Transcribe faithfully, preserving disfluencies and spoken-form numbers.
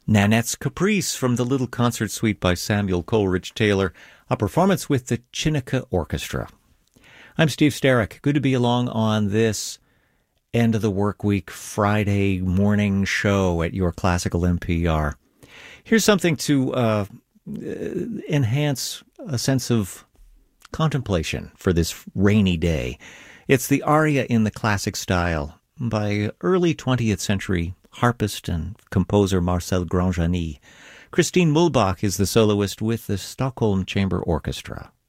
Nanette's Caprice from the Little Concert Suite by Samuel Coleridge Taylor, a performance with the Chineke Orchestra. I'm Steve Sterrick. Good to be along on this end of the work week Friday morning show at your classical N P R. Here's something to uh, enhance a sense of contemplation for this rainy day. It's the aria in the classic style by early twentieth century harpist and composer Marcel Grandjani. Christine Muhlbach is the soloist with the Stockholm Chamber Orchestra.